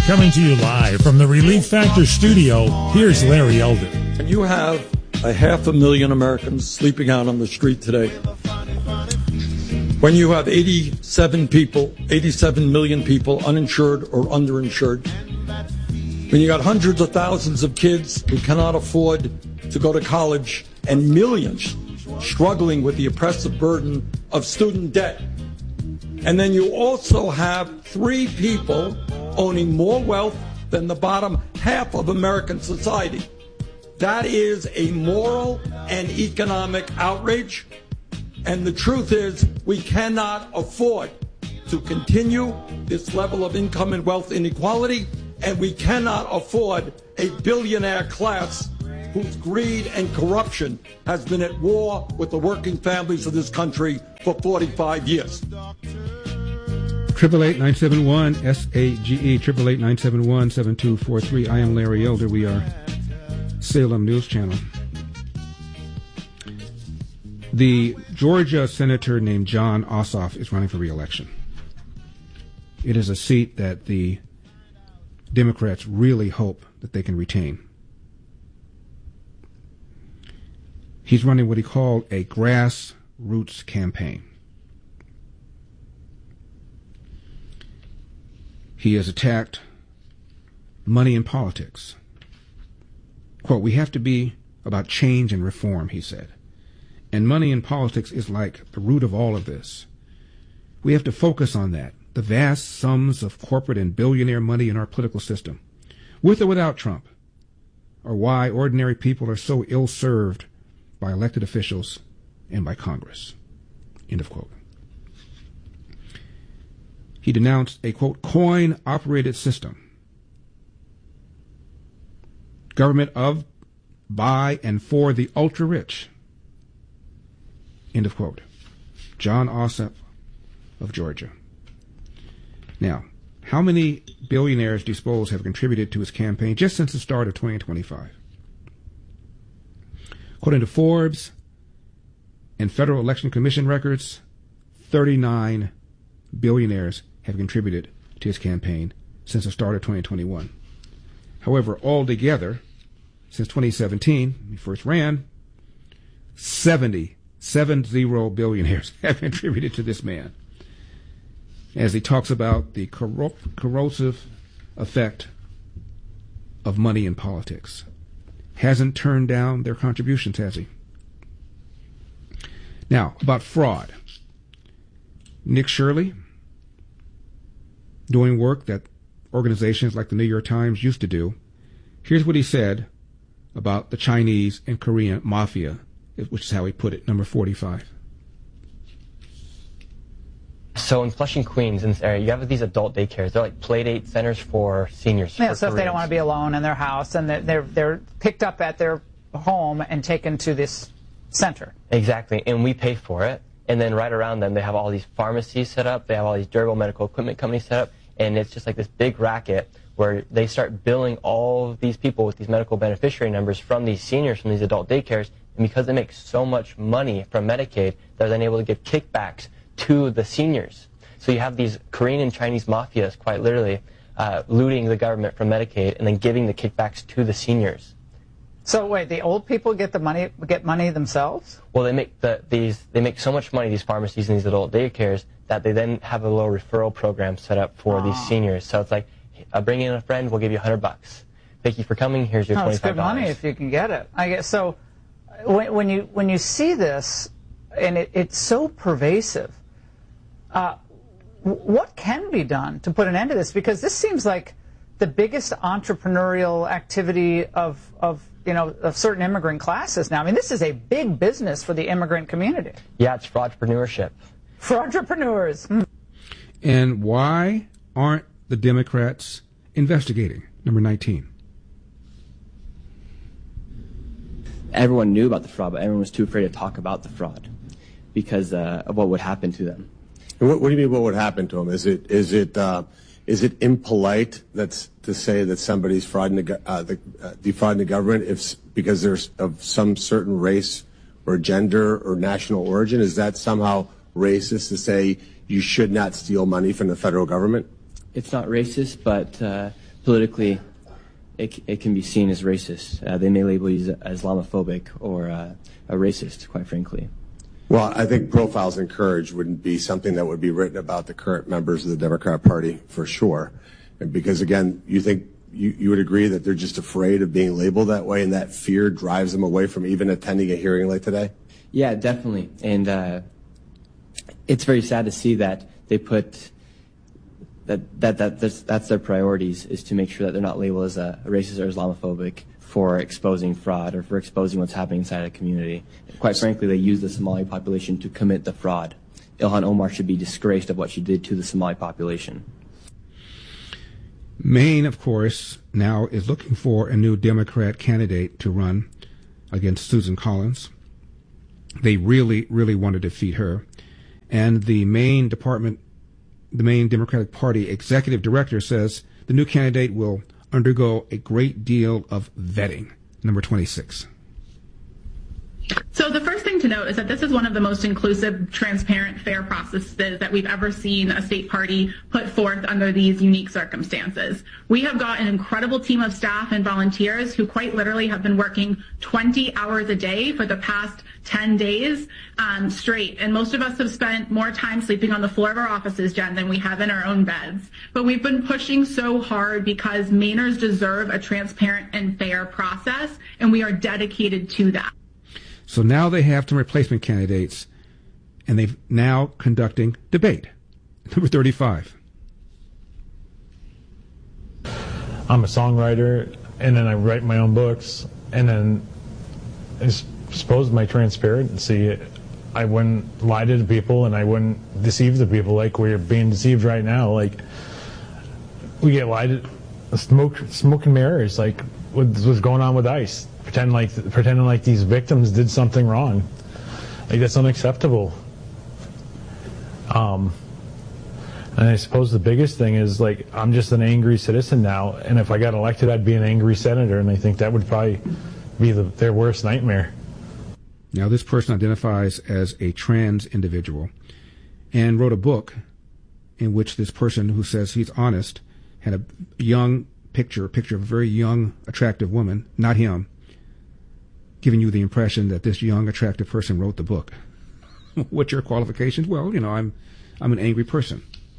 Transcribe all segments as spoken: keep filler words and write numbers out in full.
Coming to you live from the Relief Factor studio, here's Larry Elder. And you have a half a million Americans sleeping out on the street today. When you have eighty-seven people, eighty-seven million people uninsured or underinsured, when you got hundreds of thousands of kids who cannot afford to go to college and millions struggling with the oppressive burden of student debt, and then you also have three people owning more wealth than the bottom half of American society. That is a moral and economic outrage. And the truth is, we cannot afford to continue this level of income and wealth inequality, and we cannot afford a billionaire class whose greed and corruption has been at war with the working families of this country for forty-five years. Triple eight nine seven one S A G E triple eight nine seven one seven two four three. I am Larry Elder. We are Salem News Channel. The Georgia senator named Jon Ossoff is running for re-election. It is a seat that the Democrats really hope that they can retain. He's running what he called a grassroots campaign. He has attacked money in politics. Quote, "We have to be about change and reform," he said. And money in politics is like the root of all of this. We have to focus on that, the vast sums of corporate and billionaire money in our political system, with or without Trump, or why ordinary people are so ill-served by elected officials and by Congress. End of quote. He denounced a, quote, coin-operated system, government of, by, and for the ultra-rich. End of quote. Jon Ossoff of Georgia. Now, how many billionaires do you suppose have contributed to his campaign just since the start of twenty twenty-five? According to Forbes and Federal Election Commission records, thirty-nine billionaires have contributed to his campaign since the start of twenty twenty-one. However, altogether, since twenty seventeen, when he first ran, seventy, seven zero billionaires have contributed to this man, as he talks about the corrupt, corrosive effect of money in politics. Hasn't turned down their contributions, has he? Now, about fraud. Nick Shirley, doing work that organizations like the New York Times used to do. Here's what he said about the Chinese and Korean mafia, which is how he put it, number forty-five. So in Flushing, Queens, in this area, you have these adult daycares. They're like play date centers for seniors. Yeah, for so if Koreans. they don't want to be alone in their house, and they're, they're, they're picked up at their home and taken to this center. Exactly, and we pay for it. And then right around them, they have all these pharmacies set up. They have all these durable medical equipment companies set up. And it's just like this big racket where they start billing all of these people with these medical beneficiary numbers from these seniors, from these adult daycares. And because they make so much money from Medicaid, they're then able to give kickbacks to the seniors. So you have these Korean and Chinese mafias, quite literally, uh, looting the government from Medicaid and then giving the kickbacks to the seniors. So wait, the old people get the money, get money themselves? Well, they make the, these they make so much money, these pharmacies and these adult daycares, that they then have a little referral program set up for oh. these seniors. So it's like, uh, bring in a friend, we'll give you a hundred bucks. Thank you for coming. Here's your oh, twenty-five dollars. It's good money if you can get it. I guess so. When, when you when you see this, and it, it's so pervasive, uh, what can be done to put an end to this? Because this seems like the biggest entrepreneurial activity of of you know of certain immigrant classes now. I mean, this is a big business for the immigrant community. Yeah, it's for entrepreneurship. For entrepreneurs. Mm. And why aren't the Democrats investigating? Number nineteen. Everyone knew about the fraud, but everyone was too afraid to talk about the fraud because uh, of what would happen to them. What, what do you mean? What would happen to them? Is it is it uh, is it impolite that's to say that somebody's frauding the, uh, the uh, defrauding the government if because there's of some certain race or gender or national origin? Is that somehow racist to say you should not steal money from the federal government? It's not racist, but uh, politically, it, it can be seen as racist. Uh, they may label you as Islamophobic or uh, a racist, quite frankly. Well, I think profiles encouraged wouldn't be something that would be written about the current members of the Democrat Party for sure. And because, again, you think you, you would agree that they're just afraid of being labeled that way, and that fear drives them away from even attending a hearing like today? Yeah, definitely. And uh, it's very sad to see that they put that, that, that that's, that's their priorities, is to make sure that they're not labeled as a, a racist or Islamophobic for exposing fraud or for exposing what's happening inside a community. Quite frankly, they use the Somali population to commit the fraud. Ilhan Omar should be disgraced of what she did to the Somali population. Maine, of course, now is looking for a new Democrat candidate to run against Susan Collins. They really, really want to defeat her. And the Maine Department, the Maine Democratic Party executive director says the new candidate will undergo a great deal of vetting. Number twenty-six. So the first thing to note is that this is one of the most inclusive, transparent, fair processes that we've ever seen a state party put forth under these unique circumstances. We have got an incredible team of staff and volunteers who quite literally have been working twenty hours a day for the past ten days um, straight. And most of us have spent more time sleeping on the floor of our offices, Jen, than we have in our own beds. But we've been pushing so hard because Mainers deserve a transparent and fair process, and we are dedicated to that. So now they have some replacement candidates, and they've now conducting debate. Number thirty-five. I'm a songwriter, and then I write my own books, and then I suppose my transparency, I wouldn't lie to the people, and I wouldn't deceive the people like we're being deceived right now. Like, we get lied to, smoke, smoke and mirrors, like what's going on with ICE. Pretend like, pretending like these victims did something wrong. Like, that's unacceptable. Um, and I suppose the biggest thing is, like, I'm just an angry citizen now, and if I got elected, I'd be an angry senator, and I think that would probably be the, their worst nightmare. Now, this person identifies as a trans individual and wrote a book in which this person, who says he's honest, had a young picture, a picture of a very young, attractive woman, not him, giving you the impression that this young, attractive person wrote the book. What's your qualifications? Well, you know, I'm I'm an angry person.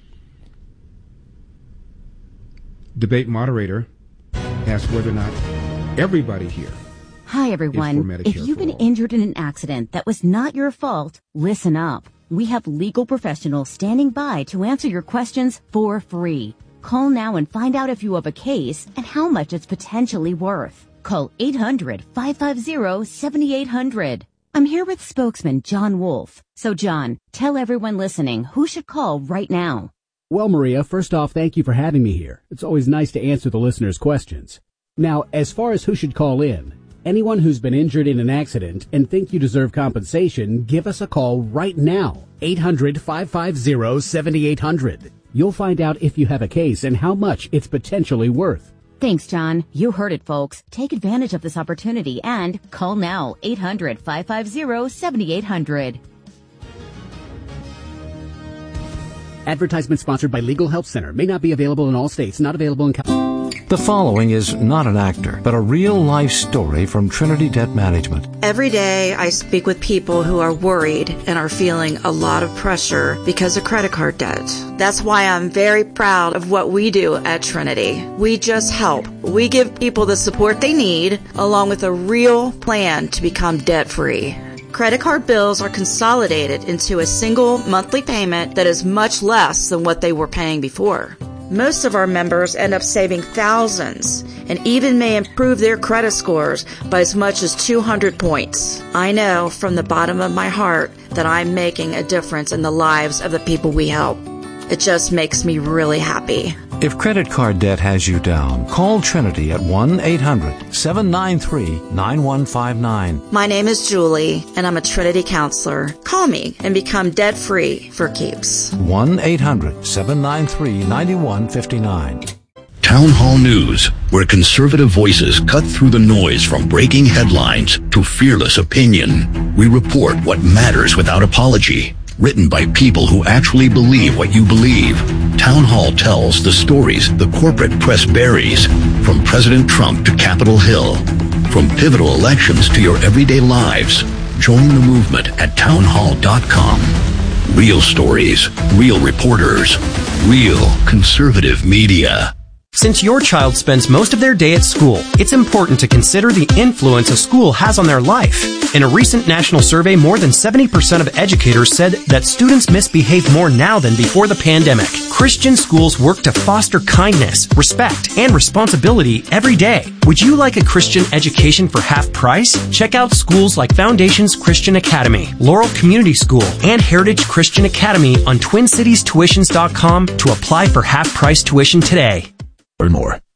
Debate moderator asked whether or not everybody here. Hi, everyone. If you've been injured in an accident that was not your fault, listen up. We have legal professionals standing by to answer your questions for free. Call now and find out if you have a case and how much it's potentially worth. Call eight hundred, five five zero, seven eight zero zero. I'm here with spokesman John Wolf. So, John, tell everyone listening who should call right now. Well, Maria, first off, thank you for having me here. It's always nice to answer the listeners' questions. Now, as far as who should call in, anyone who's been injured in an accident and think you deserve compensation, give us a call right now. eight hundred, five five zero, seven eight zero zero. You'll find out if you have a case and how much it's potentially worth. Thanks, John. You heard it, folks. Take advantage of this opportunity and call now. eight hundred, five five zero, seven eight zero zero. Advertisement sponsored by Legal Help Center. May not be available in all states. Not available in California. The following is not an actor, but a real-life story from Trinity Debt Management. Every day I speak with people who are worried and are feeling a lot of pressure because of credit card debt. That's why I'm very proud of what we do at Trinity. We just help. We give people the support they need, along with a real plan to become debt-free. Credit card bills are consolidated into a single monthly payment that is much less than what they were paying before. Most of our members end up saving thousands and even may improve their credit scores by as much as two hundred points. I know from the bottom of my heart that I'm making a difference in the lives of the people we help. It just makes me really happy. If credit card debt has you down, call Trinity at one eight hundred, seven nine three, nine one five nine. My name is Julie, and I'm a Trinity counselor. Call me and become debt-free for keeps. one eight hundred, seven nine three, nine one five nine. Town Hall News, where conservative voices cut through the noise from breaking headlines to fearless opinion. We report what matters without apology. written by people who actually believe what you believe. Town Hall tells the stories the corporate press buries, from President Trump to Capitol Hill, from pivotal elections to your everyday lives. Join the movement at town hall dot com. Real stories, real reporters, real conservative media. Since your child spends most of their day at school, it's important to consider the influence a school has on their life. In a recent national survey, more than seventy percent of educators said that students misbehave more now than before the pandemic. Christian schools work to foster kindness, respect, and responsibility every day. Would you like a Christian education for half price? Check out schools like Foundations Christian Academy, Laurel Community School, and Heritage Christian Academy on twin cities tuitions dot com to apply for half price tuition today. Learn more